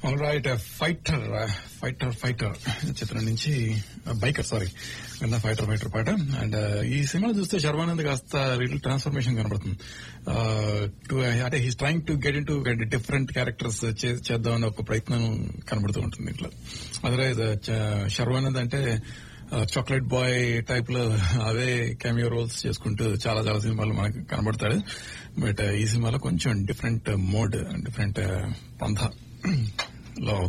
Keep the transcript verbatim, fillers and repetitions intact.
All right fighter fighter fighter చిత్రం నుంచి biker sorry విన్న ఫైటర్ ఫైటర్ పాట. అండ్ ఈ సినిమా చూస్తే శర్వానంద్ కాస్త లిటిల్ ట్రాన్స్ఫర్మేషన్ కనబడుతుంది. అంటే he's trying to get in to different characters చేద్దామని ఒక ప్రయత్నం కనబడుతూ ఉంటుంది ఇంట్లో. అదర్వైజ్ శర్వానంద్ అంటే చాక్లెట్ బాయ్ టైప్ లో అవే కెమియో రోల్స్ చేసుకుంటూ చాలా చాలా సినిమాలు మనకు కనబడతాడు. బట్ ఈ సినిమాలో కొంచెం డిఫరెంట్ మోడ్ డిఫరెంట్ పంథ లో